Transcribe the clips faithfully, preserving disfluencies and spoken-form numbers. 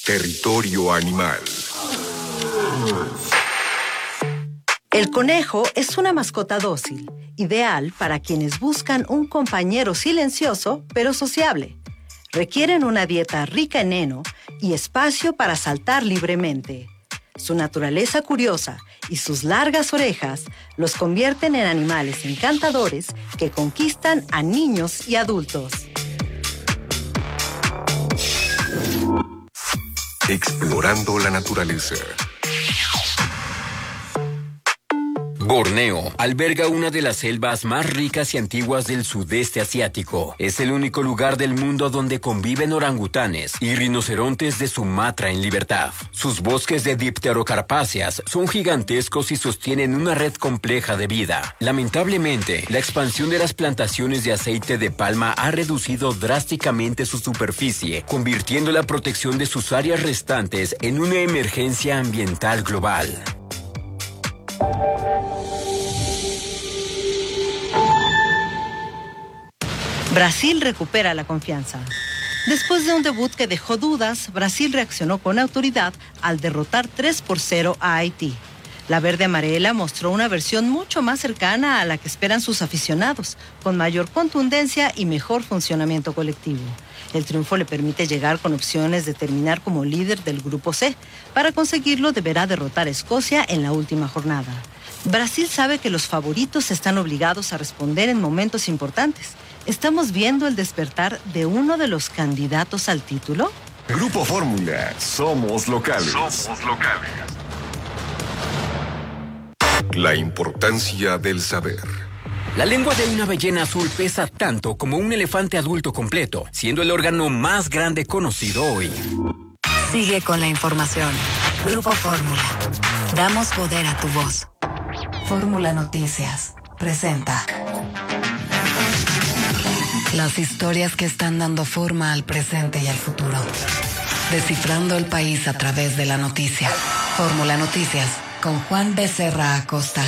Territorio Animal. El conejo es una mascota dócil, ideal para quienes buscan un compañero silencioso pero sociable. Requieren una dieta rica en heno y espacio para saltar libremente. Su naturaleza curiosa y sus largas orejas los convierten en animales encantadores que conquistan a niños y adultos. Explorando la naturaleza. Borneo alberga una de las selvas más ricas y antiguas del sudeste asiático. Es el único lugar del mundo donde conviven orangutanes y rinocerontes de Sumatra en libertad. Sus bosques de dipterocarpáceas son gigantescos y sostienen una red compleja de vida. Lamentablemente, la expansión de las plantaciones de aceite de palma ha reducido drásticamente su superficie, convirtiendo la protección de sus áreas restantes en una emergencia ambiental global. Brasil recupera la confianza. Después de un debut que dejó dudas, Brasil reaccionó con autoridad al derrotar tres por cero a Haití. La verde amarela mostró una versión mucho más cercana a la que esperan sus aficionados, con mayor contundencia y mejor funcionamiento colectivo. El triunfo le permite llegar con opciones de terminar como líder del Grupo C. Para conseguirlo, deberá derrotar a Escocia en la última jornada. Brasil sabe que los favoritos están obligados a responder en momentos importantes. ¿Estamos viendo el despertar de uno de los candidatos al título? Grupo Fórmula. Somos locales. Somos locales. La importancia del saber. La lengua de una ballena azul pesa tanto como un elefante adulto completo, siendo el órgano más grande conocido hoy. Sigue con la información. Grupo Fórmula. Damos poder a tu voz. Fórmula Noticias presenta las historias que están dando forma al presente y al futuro. Descifrando el país a través de la noticia. Fórmula Noticias con Juan Becerra Acosta.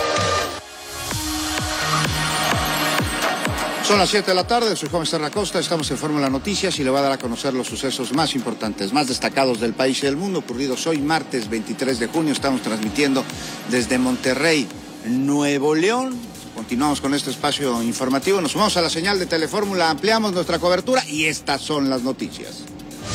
Son las siete de la tarde, soy Juan Becerra Acosta, estamos en Fórmula Noticias y le voy a dar a conocer los sucesos más importantes, más destacados del país y del mundo, ocurridos hoy, martes veintitrés de junio. Estamos transmitiendo desde Monterrey, Nuevo León. Continuamos con este espacio informativo, nos sumamos a la señal de Telefórmula, ampliamos nuestra cobertura y estas son las noticias.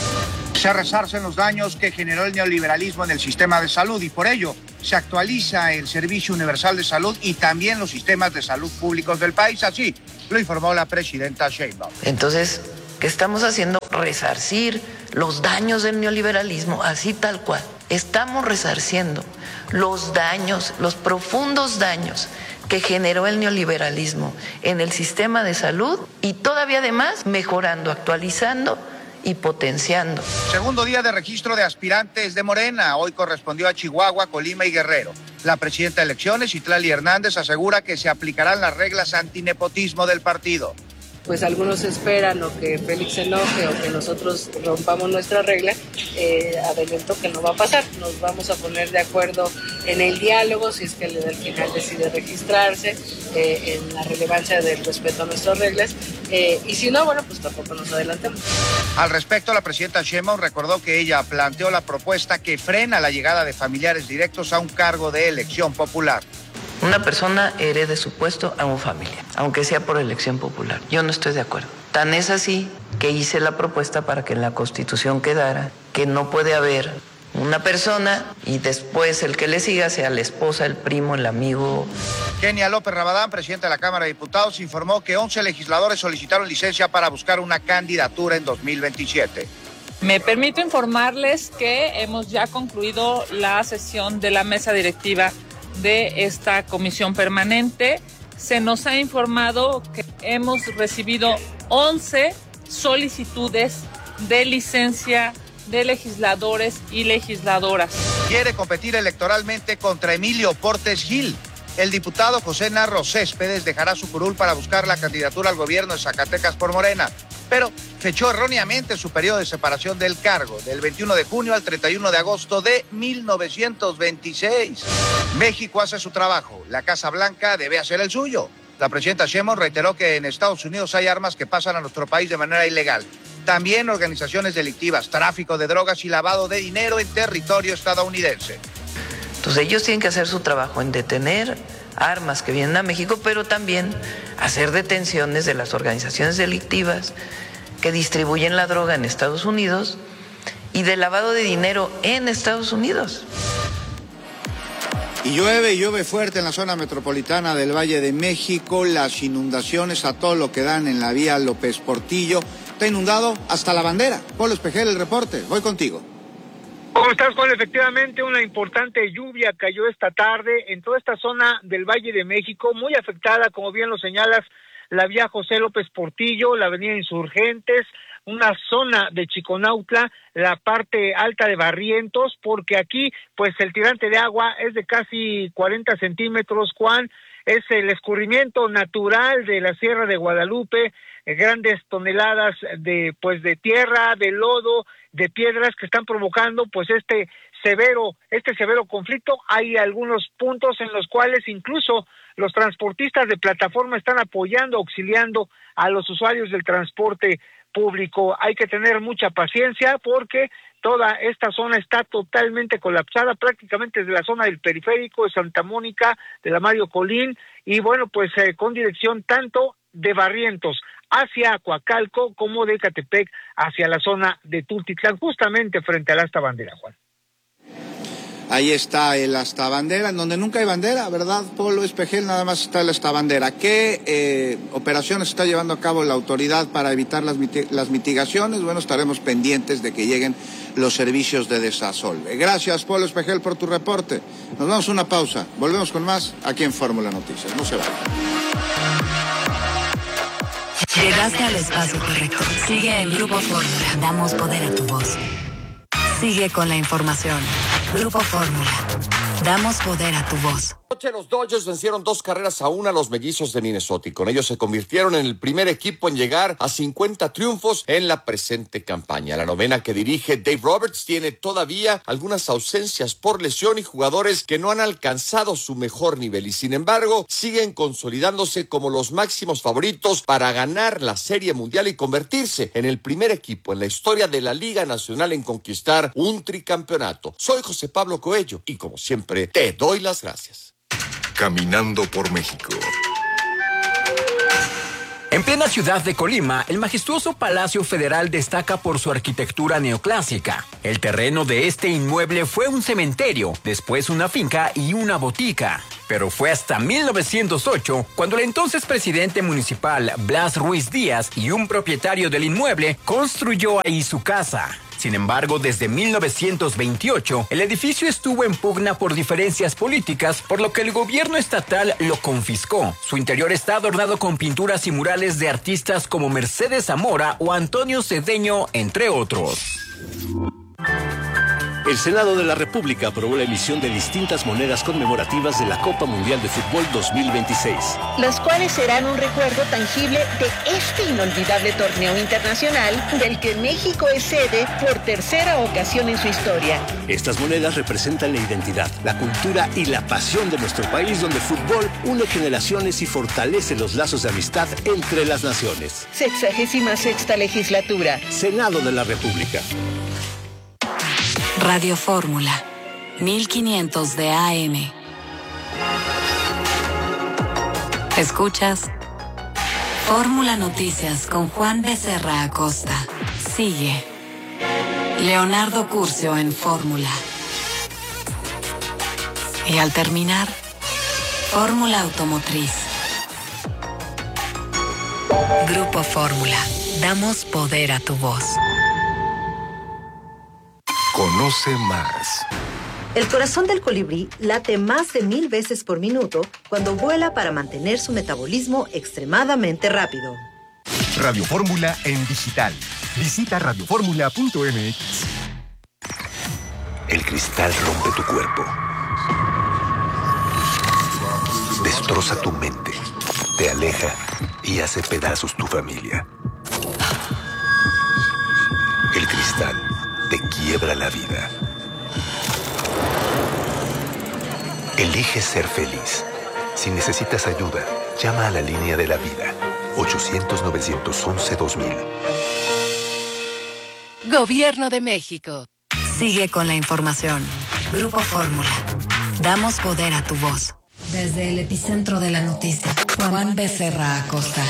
Se resarcen los daños que generó el neoliberalismo en el sistema de salud y por ello se actualiza el Servicio Universal de Salud y también los sistemas de salud públicos del país, así lo informó la presidenta Sheinbaum. Entonces, ¿qué estamos haciendo? Resarcir los daños del neoliberalismo, así tal cual. Estamos resarciendo los daños, los profundos daños que generó el neoliberalismo en el sistema de salud y todavía además mejorando, actualizando y potenciando. Segundo día de registro de aspirantes de Morena. Hoy correspondió a Chihuahua, Colima y Guerrero. La presidenta de elecciones, Citlali Hernández, asegura que se aplicarán las reglas antinepotismo del partido. Pues algunos esperan o que Félix se enoje o que nosotros rompamos nuestra regla, eh, adelanto que no va a pasar. Nos vamos a poner de acuerdo en el diálogo, si es que al final decide registrarse, eh, en la relevancia del respeto a nuestras reglas, eh, y si no, bueno, pues tampoco nos adelantemos. Al respecto, la presidenta Sheinbaum recordó que ella planteó la propuesta que frena la llegada de familiares directos a un cargo de elección popular. Una persona herede su puesto a un familiar, aunque sea por elección popular. Yo no estoy de acuerdo. Tan es así que hice la propuesta para que en la Constitución quedara que no puede haber una persona y después el que le siga sea la esposa, el primo, el amigo. Kenia López Rabadán, presidenta de la Cámara de Diputados, informó que once legisladores solicitaron licencia para buscar una candidatura en dos mil veintisiete. Me permito informarles que hemos ya concluido la sesión de la mesa directiva de esta comisión permanente. Se nos ha informado que hemos recibido once solicitudes de licencia de legisladores y legisladoras. Quiere competir electoralmente contra Emilio Portes Gil. El diputado José Narro Céspedes dejará su curul para buscar la candidatura al gobierno de Zacatecas por Morena, pero fechó erróneamente su periodo de separación del cargo, del veintiuno de junio al treinta y uno de agosto de mil novecientos veintiséis. México hace su trabajo, la Casa Blanca debe hacer el suyo. La presidenta Sheinbaum reiteró que en Estados Unidos hay armas que pasan a nuestro país de manera ilegal, También organizaciones delictivas, tráfico de drogas y lavado de dinero en territorio estadounidense. Entonces ellos tienen que hacer su trabajo en detener armas que vienen a México, pero también hacer detenciones de las organizaciones delictivas que distribuyen la droga en Estados Unidos y de lavado de dinero en Estados Unidos. Y llueve, y llueve fuerte en la zona metropolitana del Valle de México, las inundaciones a todo lo que dan en la vía López Portillo. Está inundado hasta la bandera. Polo Espejel, el reporte. Voy contigo. ¿Cómo estás, Juan? Efectivamente, una importante lluvia cayó esta tarde en toda esta zona del Valle de México, muy afectada, como bien lo señalas, la vía José López Portillo, la avenida Insurgentes, una zona de Chiconautla, la parte alta de Barrientos, porque aquí, pues, el tirante de agua es de casi cuarenta centímetros, Juan, es el escurrimiento natural de la Sierra de Guadalupe, eh, grandes toneladas de, pues, de tierra, de lodo, de piedras que están provocando, pues, este severo, este severo conflicto. Hay algunos puntos en los cuales incluso los transportistas de plataforma están apoyando, auxiliando a los usuarios del transporte público. Hay que tener mucha paciencia porque toda esta zona está totalmente colapsada, prácticamente desde la zona del periférico de Santa Mónica, de la Mario Colín, y bueno, pues eh, con dirección tanto de Barrientos hacia Coacalco como de Ecatepec hacia la zona de Tultitlán, justamente frente al asta bandera, Juan. Ahí está el asta bandera, en donde nunca hay bandera, ¿verdad, Polo Espejel? Nada más está el asta bandera. ¿Qué eh, operaciones está llevando a cabo la autoridad para evitar las, mit- las mitigaciones? Bueno, estaremos pendientes de que lleguen los servicios de Desasolve. Gracias, Polo Espejel, por tu reporte. Nos vamos a una pausa. Volvemos con más aquí en Fórmula Noticias. No se vayan. Llegaste al espacio correcto. Sigue en Grupo Fórmula. Damos poder a tu voz. Sigue con la información. Grupo Fórmula. Damos poder a tu voz. Anoche los Dodgers vencieron dos carreras a una a los Mellizos de Minnesota y con ellos se convirtieron en el primer equipo en llegar a cincuenta triunfos en la presente campaña. La novena que dirige Dave Roberts tiene todavía algunas ausencias por lesión y jugadores que no han alcanzado su mejor nivel y sin embargo siguen consolidándose como los máximos favoritos para ganar la Serie Mundial y convertirse en el primer equipo en la historia de la Liga Nacional en conquistar un tricampeonato. Soy José Pablo Coello y como siempre te doy las gracias. Caminando por México. En plena ciudad de Colima, el majestuoso Palacio Federal destaca por su arquitectura neoclásica. El terreno de este inmueble fue un cementerio, después una finca y una botica. Pero fue hasta mil novecientos ocho cuando el entonces presidente municipal Blas Ruiz Díaz y un propietario del inmueble construyó ahí su casa. Sin embargo, desde mil novecientos veintiocho, el edificio estuvo en pugna por diferencias políticas, por lo que el gobierno estatal lo confiscó. Su interior está adornado con pinturas y murales de artistas como Mercedes Zamora o Antonio Cedeño, entre otros. El Senado de la República aprobó la emisión de distintas monedas conmemorativas de la Copa Mundial de Fútbol dos mil veintiséis. Las cuales serán un recuerdo tangible de este inolvidable torneo internacional del que México es sede por tercera ocasión en su historia. Estas monedas representan la identidad, la cultura y la pasión de nuestro país, donde el fútbol une generaciones y fortalece los lazos de amistad entre las naciones. Sexagésima sexta legislatura. Senado de la República. Radio Fórmula, mil quinientos de A M. Escuchas Fórmula Noticias con Juan Becerra Acosta. Sigue Leonardo Curcio en Fórmula. Y al terminar, Fórmula Automotriz. Grupo Fórmula. Damos poder a tu voz. Conoce más. El corazón del colibrí late más de mil veces por minuto cuando vuela para mantener su metabolismo extremadamente rápido. Radio Fórmula en digital. Visita radio fórmula punto m x. El cristal rompe tu cuerpo. Destroza tu mente. Te aleja y hace pedazos tu familia. El cristal te quiebra la vida. Elige ser feliz. Si necesitas ayuda, llama a la línea de la vida. ochocientos, novecientos once, dos mil. Gobierno de México. Sigue con la información. Grupo Fórmula. Damos poder a tu voz. Desde el epicentro de la noticia, Juan Becerra Acosta.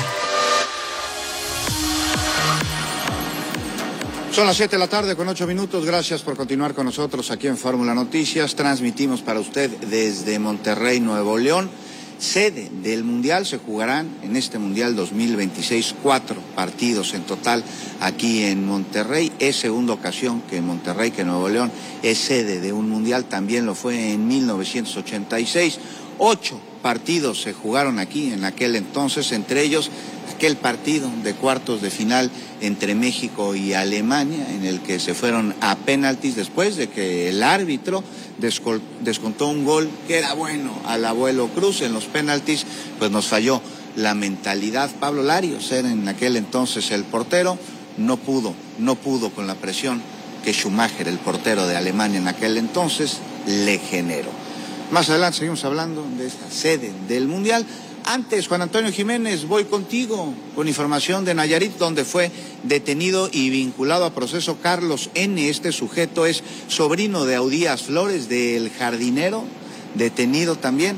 Son las siete de la tarde con ocho minutos. Gracias por continuar con nosotros aquí en Fórmula Noticias. Transmitimos para usted desde Monterrey, Nuevo León. Sede del Mundial, se jugarán en este Mundial dos mil veintiséis cuatro partidos en total aquí en Monterrey. Es segunda ocasión que Monterrey, que Nuevo León es sede de un Mundial, también lo fue en mil novecientos ochenta y seis. Ocho partidos se jugaron aquí en aquel entonces, entre ellos aquel partido de cuartos de final entre México y Alemania, en el que se fueron a penaltis después de que el árbitro descontó un gol que era bueno al abuelo Cruz. En los penaltis pues nos falló la mentalidad. Pablo Larios era en aquel entonces el portero, no pudo, no pudo con la presión que Schumacher, el portero de Alemania en aquel entonces, le generó. Más adelante seguimos hablando de esta sede del Mundial. Antes, Juan Antonio Jiménez, voy contigo con información de Nayarit, donde fue detenido y vinculado a proceso Carlos N. Este sujeto es sobrino de Audías Flores, del jardinero, detenido también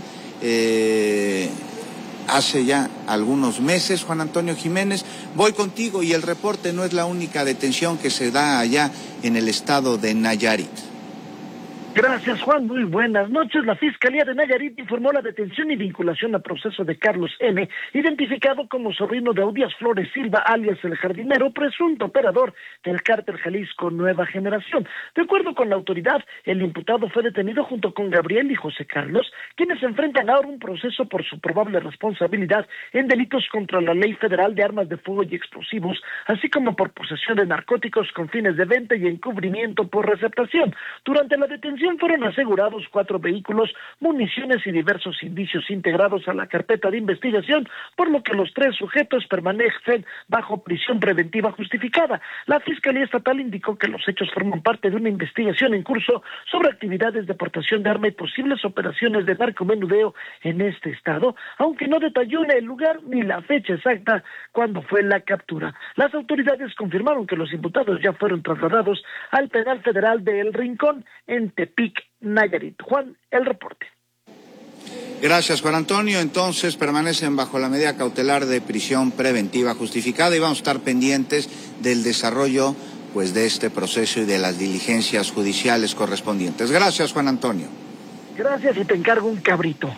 eh, hace ya algunos meses. Juan Antonio Jiménez, voy contigo, y el reporte no es la única detención que se da allá en el estado de Nayarit. Gracias, Juan. Muy buenas noches. La Fiscalía de Nayarit informó la detención y vinculación a proceso de Carlos N., identificado como sobrino de Audías Flores Silva, alias El Jardinero, presunto operador del cártel Jalisco Nueva Generación. De acuerdo con la autoridad, el imputado fue detenido junto con Gabriel y José Carlos, quienes enfrentan ahora un proceso por su probable responsabilidad en delitos contra la Ley Federal de Armas de Fuego y Explosivos, así como por posesión de narcóticos con fines de venta y encubrimiento por receptación. Durante la detención fueron asegurados cuatro vehículos, municiones y diversos indicios integrados a la carpeta de investigación, por lo que los tres sujetos permanecen bajo prisión preventiva justificada. La Fiscalía Estatal indicó que los hechos forman parte de una investigación en curso sobre actividades de portación de arma y posibles operaciones de narcomenudeo en este estado, aunque no detalló el lugar ni la fecha exacta cuando fue la captura. Las autoridades confirmaron que los imputados ya fueron trasladados al penal federal de El Rincón en Tepic, Nayarit. Juan, el reporte. Gracias, Juan Antonio. Entonces permanecen bajo la medida cautelar de prisión preventiva justificada, y vamos a estar pendientes del desarrollo pues de este proceso y de las diligencias judiciales correspondientes. Gracias, Juan Antonio. Gracias, y te encargo un cabrito.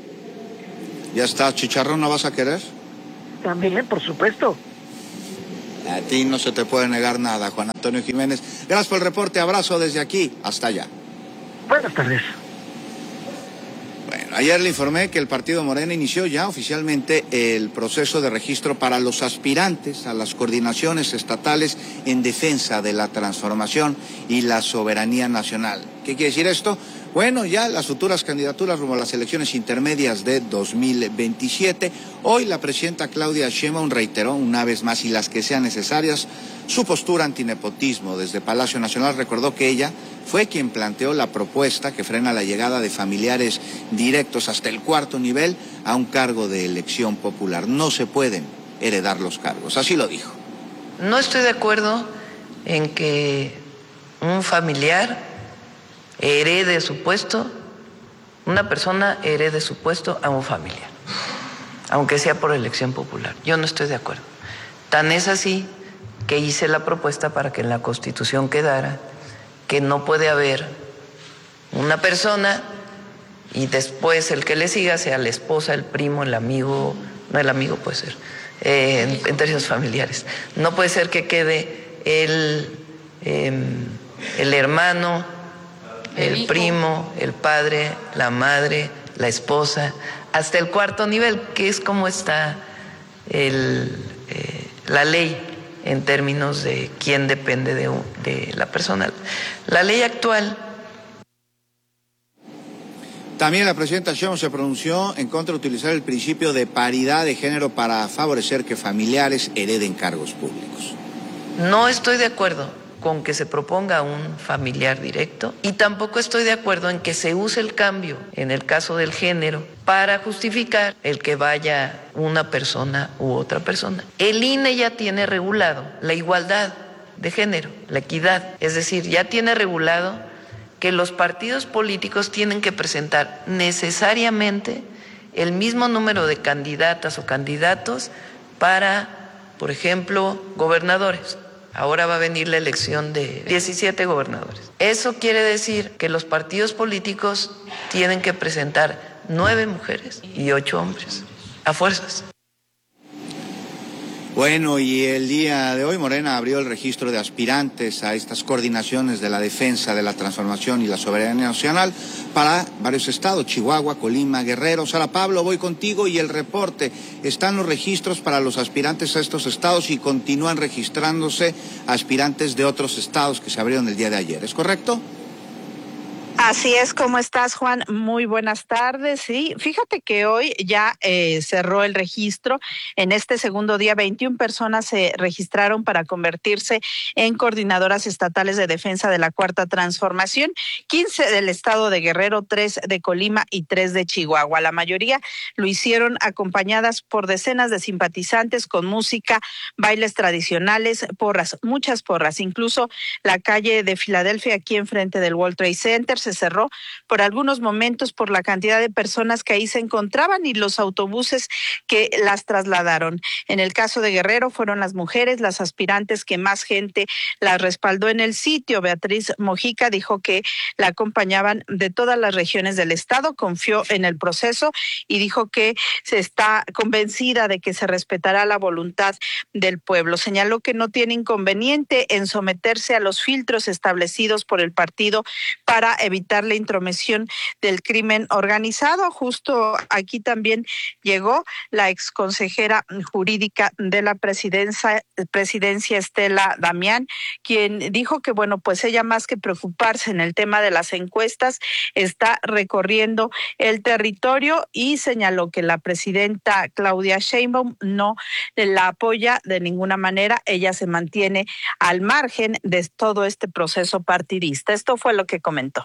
¿Ya está? ¿Chicharrón no vas a querer? También, por supuesto. A ti no se te puede negar nada, Juan Antonio Jiménez. Gracias por el reporte. Abrazo desde aquí hasta allá. Buenas tardes. Bueno, ayer le informé que el partido Morena inició ya oficialmente el proceso de registro para los aspirantes a las coordinaciones estatales en defensa de la transformación y la soberanía nacional. ¿Qué quiere decir esto? Bueno, ya las futuras candidaturas rumbo a las elecciones intermedias de dos mil veintisiete. Hoy la presidenta Claudia Sheinbaum reiteró una vez más, y las que sean necesarias, su postura antinepotismo. Desde Palacio Nacional recordó que ella fue quien planteó la propuesta que frena la llegada de familiares directos hasta el cuarto nivel a un cargo de elección popular. No se pueden heredar los cargos, así lo dijo. No estoy de acuerdo en que un familiar herede su puesto, una persona herede su puesto a un familiar, aunque sea por elección popular. Yo no estoy de acuerdo. Tan es así que hice la propuesta para que en la Constitución quedara que no puede haber una persona y después el que le siga sea la esposa, el primo, el amigo, no, el amigo puede ser, eh, en, en términos familiares. No puede ser que quede el, eh, el hermano, el, el primo, el padre, la madre, la esposa, hasta el cuarto nivel, que es como está el, eh, la ley en términos de quién depende de, de la persona. La ley actual. También la presidenta Sheinbaum se pronunció en contra de utilizar el principio de paridad de género para favorecer que familiares hereden cargos públicos. No estoy de acuerdo con que se proponga un familiar directo, y tampoco estoy de acuerdo en que se use el cambio, en el caso del género, para justificar el que vaya una persona u otra persona. El I N E ya tiene regulado la igualdad de género, la equidad. Es decir, ya tiene regulado que los partidos políticos tienen que presentar necesariamente el mismo número de candidatas o candidatos para, por ejemplo, gobernadores. Ahora va a venir la elección de diecisiete gobernadores. Eso quiere decir que los partidos políticos tienen que presentar nueve mujeres y ocho hombres, a fuerzas. Bueno, y el día de hoy Morena abrió el registro de aspirantes a estas coordinaciones de la defensa de la transformación y la soberanía nacional para varios estados, Chihuahua, Colima, Guerrero. Sara Pablo, voy contigo y el reporte. Están los registros para los aspirantes a estos estados y continúan registrándose aspirantes de otros estados que se abrieron el día de ayer, ¿es correcto? Así es, ¿cómo estás, Juan? Muy buenas tardes. Sí, fíjate que hoy ya eh, cerró el registro. En este segundo día, veintiuna personas se registraron para convertirse en coordinadoras estatales de defensa de la Cuarta Transformación, quince del estado de Guerrero, tres de Colima y tres de Chihuahua. La mayoría lo hicieron acompañadas por decenas de simpatizantes con música, bailes tradicionales, porras, muchas porras. Incluso la calle de Filadelfia, aquí enfrente del World Trade Center, se cerró por algunos momentos por la cantidad de personas que ahí se encontraban y los autobuses que las trasladaron. En el caso de Guerrero fueron las mujeres, las aspirantes que más gente las respaldó en el sitio. Beatriz Mojica dijo que la acompañaban de todas las regiones del estado, confió en el proceso y dijo que se está convencida de que se respetará la voluntad del pueblo. Señaló que no tiene inconveniente en someterse a los filtros establecidos por el partido para evitar la intromisión del crimen organizado. Justo aquí también llegó la exconsejera jurídica de la presidencia, presidencia Estela Damián, quien dijo que, bueno, pues ella más que preocuparse en el tema de las encuestas, está recorriendo el territorio y señaló que la presidenta Claudia Sheinbaum no la apoya de ninguna manera. Ella se mantiene al margen de todo este proceso partidista. Esto fue lo que comentó.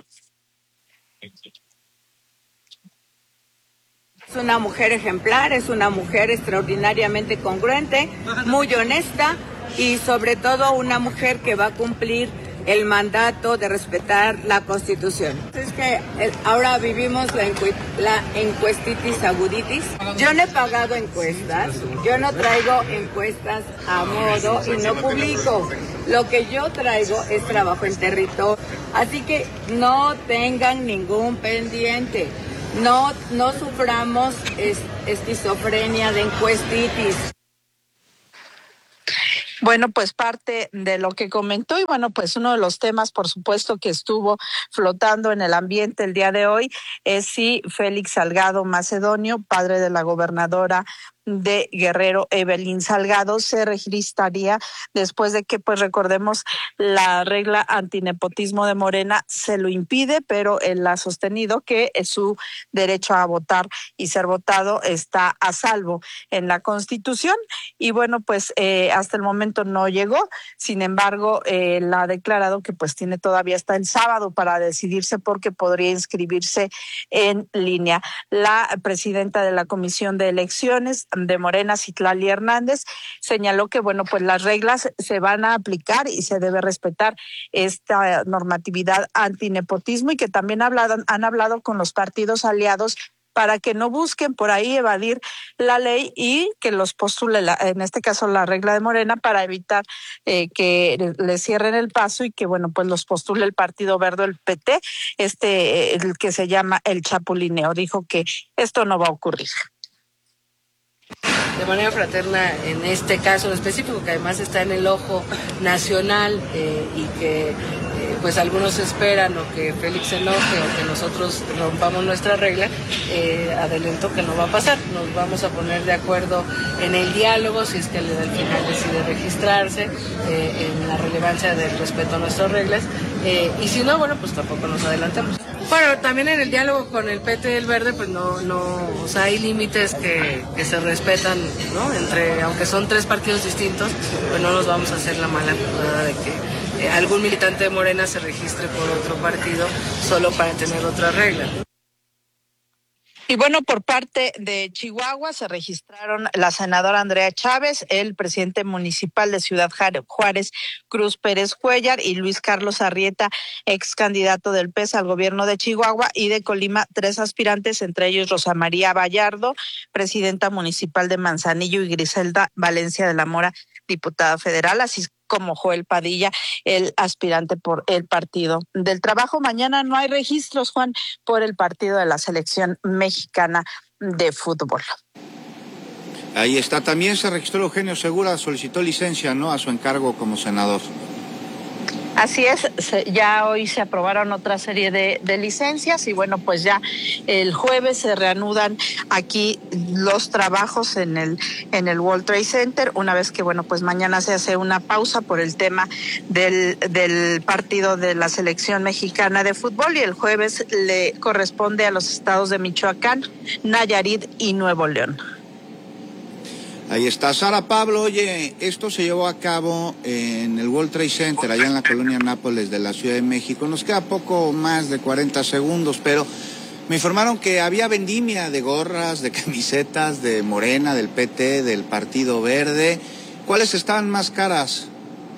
Es una mujer ejemplar, es una mujer extraordinariamente congruente, muy honesta y sobre todo una mujer que va a cumplir el mandato de respetar la Constitución. Es que ahora vivimos la, encu la encuestitis aguditis. Yo no he pagado encuestas, yo no traigo encuestas a modo y no publico. Lo que yo traigo es trabajo en territorio. Así que no tengan ningún pendiente. No, no suframos es, esquizofrenia de encuestitis. Bueno, pues parte de lo que comentó y bueno, pues uno de los temas, por supuesto, que estuvo flotando en el ambiente el día de hoy es si Félix Salgado Macedonio, padre de la gobernadora de Guerrero, Evelyn Salgado, se registraría después de que, pues recordemos, la regla antinepotismo de Morena se lo impide, pero él ha sostenido que su derecho a votar y ser votado está a salvo en la Constitución y bueno, pues eh, hasta el momento no llegó. Sin embargo, eh, él ha declarado que pues tiene todavía hasta el sábado para decidirse porque podría inscribirse en línea. La presidenta de la Comisión de Elecciones de Morena, Citlali Hernández, señaló que bueno, pues las reglas se van a aplicar y se debe respetar esta normatividad antinepotismo y que también hablado, han hablado con los partidos aliados para que no busquen por ahí evadir la ley y que los postule, la, en este caso la regla de Morena, para evitar eh, que le cierren el paso y que, bueno, pues los postule el Partido Verde, el P T, este, el que se llama el chapulineo. Dijo que esto no va a ocurrir. De manera fraterna en este caso en específico, que además está en el ojo nacional eh, y que eh, pues algunos esperan o que Félix se enoje o que nosotros rompamos nuestra regla, eh, adelanto que no va a pasar. Nos vamos a poner de acuerdo en el diálogo, si es que al final decide registrarse, eh, en la relevancia del respeto a nuestras reglas, eh, y si no, bueno, pues tampoco nos adelantamos. Bueno, también en el diálogo con el P T y el Verde, pues no, no, o sea, hay límites que, que se respetan, ¿no? Entre, aunque son tres partidos distintos, pues no nos vamos a hacer la mala jugada de que eh, algún militante de Morena se registre por otro partido solo para tener otra regla, ¿no? Y bueno, por parte de Chihuahua se registraron la senadora Andrea Chávez, el presidente municipal de Ciudad Juárez, Cruz Pérez Cuellar, y Luis Carlos Arrieta, ex candidato del P E S al gobierno de Chihuahua, y de Colima, tres aspirantes, entre ellos Rosa María Vallardo, presidenta municipal de Manzanillo, y Griselda Valencia de la Mora, diputada federal, así como Joel Padilla, el aspirante por el Partido del Trabajo. Mañana no hay registros, Juan, por el partido de la selección mexicana de fútbol. Ahí está. También se registró Eugenio Segura, solicitó licencia, ¿no?, a su encargo como senador. Así es, se, ya hoy se aprobaron otra serie de, de licencias y bueno, pues ya el jueves se reanudan aquí los trabajos en el en el World Trade Center, una vez que bueno, pues mañana se hace una pausa por el tema del, del partido de la selección mexicana de fútbol, y el jueves le corresponde a los estados de Michoacán, Nayarit y Nuevo León. Ahí está. Sara Pablo, oye, esto se llevó a cabo en el World Trade Center, allá en la colonia Nápoles de la Ciudad de México. Nos queda poco más de cuarenta segundos, pero me informaron que había vendimia de gorras, de camisetas, de Morena, del P T, del Partido Verde. ¿Cuáles estaban más caras?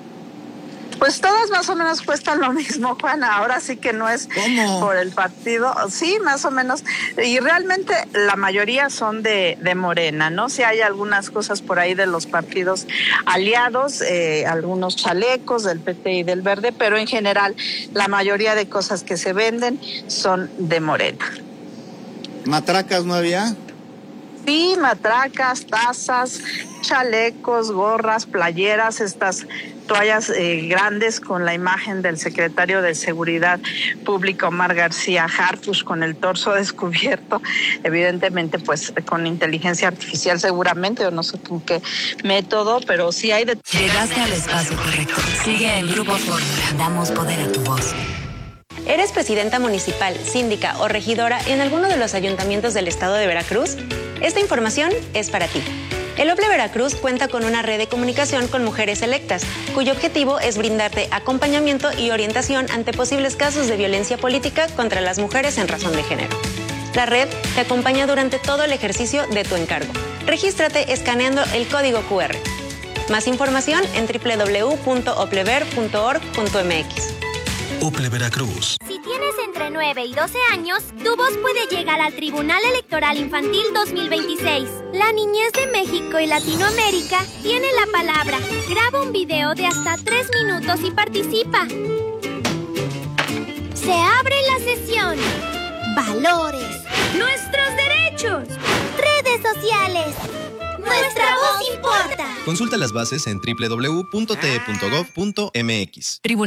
Pues todas más o menos cuestan lo mismo, Juan. Ahora sí que no es ¿Cómo? Por el partido. Sí, más o menos. Y realmente la mayoría son de, de Morena, ¿no? Sí hay algunas cosas por ahí de los partidos aliados, eh, algunos chalecos del P T y del Verde, pero en general la mayoría de cosas que se venden son de Morena. ¿Matracas no había? Sí, matracas, tazas, chalecos, gorras, playeras, estas toallas eh, grandes con la imagen del secretario de Seguridad Pública, Omar García Harfuch, con el torso descubierto, evidentemente pues con inteligencia artificial seguramente, o no sé con qué método, pero sí hay de... Llegaste al espacio correcto. Sigue en Grupo Fórmula. Damos poder a tu voz. ¿Eres presidenta municipal, síndica o regidora en alguno de los ayuntamientos del estado de Veracruz? Esta información es para ti. El Ople Veracruz cuenta con una red de comunicación con mujeres electas, cuyo objetivo es brindarte acompañamiento y orientación ante posibles casos de violencia política contra las mujeres en razón de género. La red te acompaña durante todo el ejercicio de tu encargo. Regístrate escaneando el código cu erre. Más información en doble u doble u doble u punto oplever punto org punto eme equis. Ople Veracruz. Si tienes entre nueve y doce años, tu voz puede llegar al Tribunal Electoral Infantil dos mil veintiséis. La niñez de México y Latinoamérica tiene la palabra. Graba un video de hasta tres minutos y participa. Se abre la sesión. Valores. Nuestros derechos. Redes sociales. Nuestra voz importa. Consulta las bases en doble u doble u doble u punto te punto gov punto eme equis.